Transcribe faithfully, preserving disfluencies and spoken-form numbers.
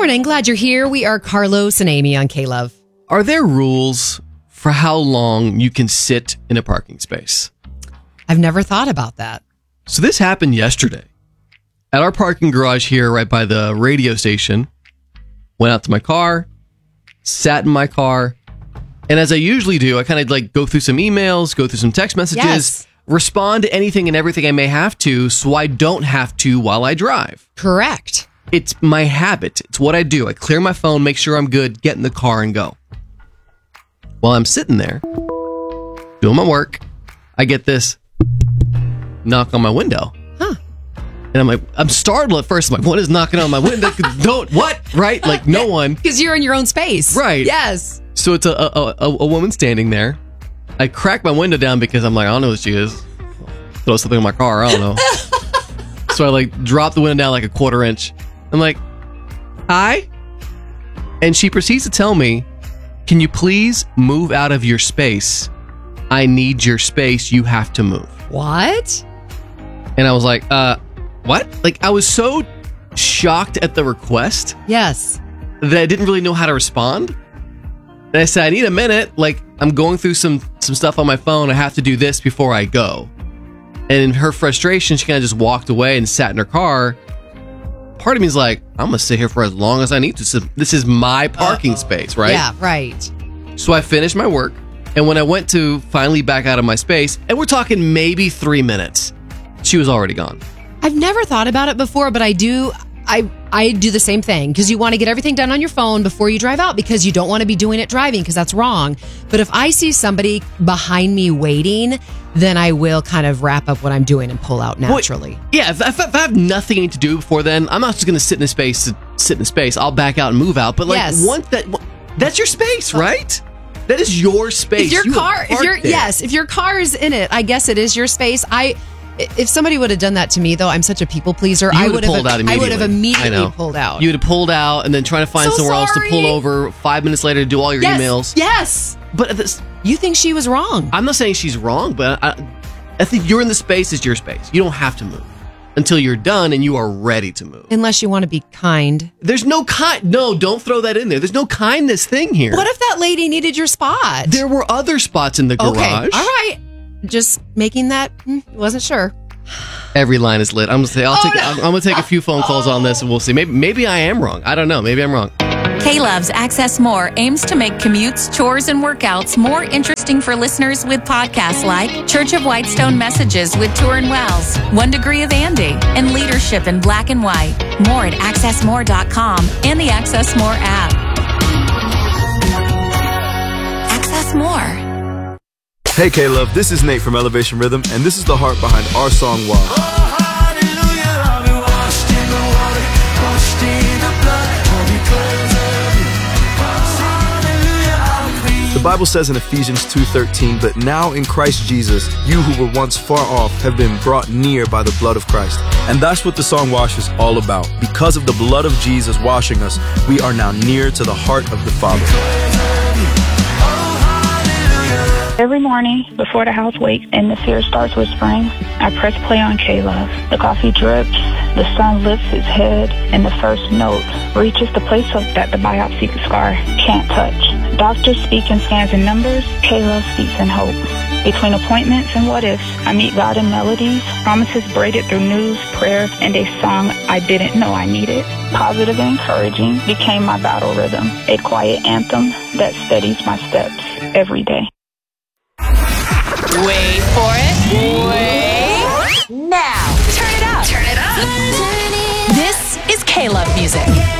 morning. Glad you're here. We are Carlos and Amy on K-Love. Are there rules for how long you can sit in a parking space? I've never thought about that. So this happened yesterday. At our parking garage here right by the radio station, went out to my car, sat in my car, and as I usually do, I kind of like go through some emails, go through some text messages, Yes. respond to anything and everything I may have to so I don't have to while I drive. Correct. It's my habit. It's what I do. I clear my phone, make sure I'm good, get in the car and go. While I'm sitting there, doing my work, I get this knock on my window. Huh. And I'm like, I'm startled at first. I'm like, what is knocking on my window? Don't, what? Right? Like, no one. Because you're in your own space. Right. Yes. So it's a, a, a, a woman standing there. I crack my window down because I'm like, I don't know who she is. Throw something in my car. I don't know. So I like drop the window down like a quarter inch. I'm like, hi? And she proceeds to tell me, can you please move out of your space? I need your space. You have to move. What? And I was like, uh, what? Like, I was so shocked at the request Yes. that I didn't really know how to respond. And I said, I need a minute. Like, I'm going through some, some stuff on my phone. I have to do this before I go. And in her frustration, she kind of just walked away and sat in her car. Part of me is like, I'm going to sit here for as long as I need to. This is, this is my parking Uh-oh. space, right? Yeah, right. So I finished my work. And when I went to finally back out of my space, and we're talking maybe three minutes, she was already gone. I've never thought about it before, but I do. I I do the same thing because you want to get everything done on your phone before you drive out because you don't want to be doing it driving because that's wrong. But if I see somebody behind me waiting, then I will kind of wrap up what I'm doing and pull out naturally. Well, yeah, if, if, if I have nothing to do before then, I'm not just going to sit in a space to sit in a space. I'll back out and move out. But like Yes. once that, that's your space, right? That is your space. If your You have car, if parked your there. yes, if your car is in it, I guess it is your space. I, if somebody would have done that to me, though, I'm such a people pleaser. You I would would have have, pulled out I would have immediately. I immediately know. pulled out. You would have pulled out and then trying to find So somewhere else to sorry. pull over five minutes later to do all your yes, emails. Yes. But this, You think she was wrong? I'm not saying she's wrong, but I, I think you're in the space is your space. You don't have to move until you're done and you are ready to move. Unless you want to be kind. There's no kind. No, don't throw that in there. There's no kindness thing here. What if that lady needed your spot? There were other spots in the garage. Okay, all right. Just making that. mm, Wasn't sure. Every line is lit. I'm gonna say I'll Oh, take. no. I'm, I'm gonna take a few phone calls on this, and we'll see. Maybe maybe I am wrong. I don't know. Maybe I'm wrong. K-Love's Access More aims to make commutes, chores, and workouts more interesting for listeners with podcasts like Church of Whitestone Messages with Turin Wells, One Degree of Andy, and Leadership in Black and White. More at access more dot com and the Access More app. Access More. Hey K-Love, this is Nate from Elevation Rhythm, and this is the heart behind our song Wash. The Bible says in Ephesians two thirteen, but now in Christ Jesus, you who were once far off have been brought near by the blood of Christ. And that's what the song Wash is all about. Because of the blood of Jesus washing us, we are now near to the heart of the Father. Every morning before the house wakes and the fear starts whispering, I press play on K-Love. The coffee drips, the sun lifts its head, and the first note reaches the place of that the biopsy scar can't touch. Doctors speak in scans and numbers, K-Love speaks in hope. Between appointments and what-ifs, I meet God in melodies, promises braided through news, prayer, and a song I didn't know I needed. Positive and encouraging became my battle rhythm, a quiet anthem that steadies my steps every day. Wait for it. Wait. Now. Turn it up. Turn it up. This is K-Love music.